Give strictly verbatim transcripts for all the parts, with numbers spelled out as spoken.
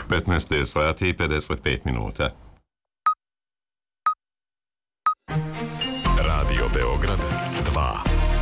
petnaest je sati i pedeset pet minuta. Radio Beograd dva.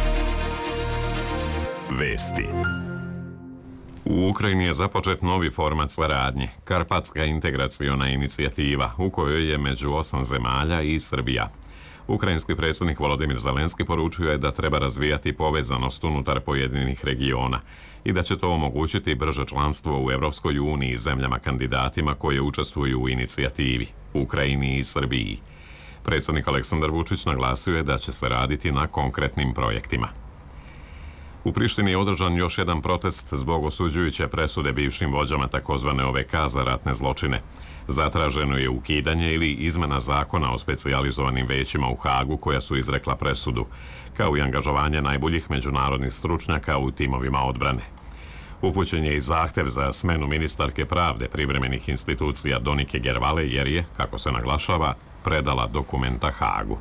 Vesti. U Ukrajini je započet novi format saradnje, Karpatska integraciona inicijativa, u kojoj je među osam zemalja i Srbija. Ukrajinski predsjednik Volodimir Zelenski poručio je da treba razvijati povezanost unutar pojedinih regiona i da će to omogućiti brže članstvo u Evropskoj uniji zemljama kandidatima koje učestvuju u inicijativi, Ukrajini i Srbiji. Predsjednik Aleksandar Vučić naglasio je da će se raditi na konkretnim projektima. U Prištini je održan još jedan protest zbog osuđujuće presude bivšim vođama takozvane O V K za ratne zločine. Zatraženo je ukidanje ili izmena zakona o specijalizovanim većima u Hagu koja su izrekla presudu, kao i angažovanje najboljih međunarodnih stručnjaka u timovima odbrane. Upućen je i zahtev za smenu ministarke pravde privremenih institucija Donike Gervale jer je, kako se naglašava, predala dokumenta Hagu.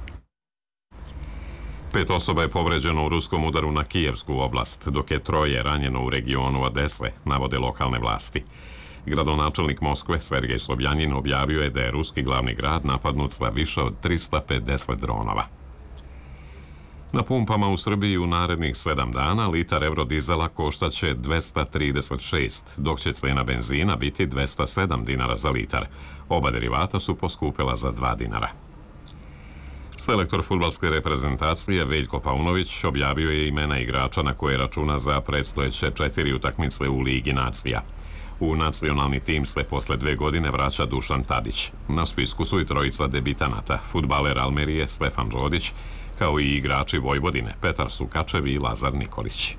Pet osoba je povređeno u ruskom udaru na Kijevsku oblast, dok je troje ranjeno u regionu Odese, navode lokalne vlasti. Gradonačelnik Moskve, Sergej Sobjanin, objavio je da je ruski glavni grad napadnut sa više od trista pedeset dronova. Na pumpama u Srbiji u narednih sedam dana litar eurodizela koštaće dvesta trideset šest, dok će cena benzina biti dvesta sedam dinara za litar. Oba derivata su poskupila za dva dinara. Selektor fudbalske reprezentacije Veljko Paunović objavio je imena igrača na koje računa za predstojeće četiri utakmice u Ligi nacija. U nacionalni tim se posle dve godine vraća Dušan Tadić. Na spisku su i trojica debitanata, fudbaler Almerije Stefan Đodić, kao i igrači Vojvodine Petar Sukačev i Lazar Nikolić.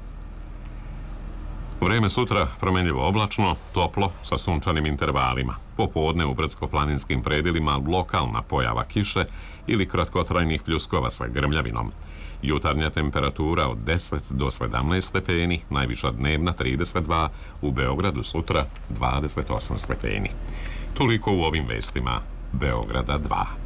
Vreme sutra promenljivo oblačno, toplo sa sunčanim intervalima. Popodne u brdsko-planinskim predjelima lokalna pojava kiše ili kratkotrajnih pljuskova sa grmljavinom. Jutarnja temperatura od deset do sedamnaest stepeni, najviša dnevna trideset dva, u Beogradu sutra dvadeset osam stepeni. Toliko u ovim vestima Beograda dva.